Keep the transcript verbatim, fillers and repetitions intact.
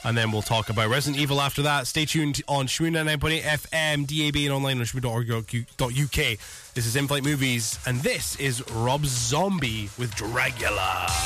and then we'll talk about Resident Evil after that. Stay tuned on Shmoon ninety-nine point eight F M, D A B, and online on shmoon dot org dot U K. This is In-Flight Movies, and this is Rob Zombie with Dragula.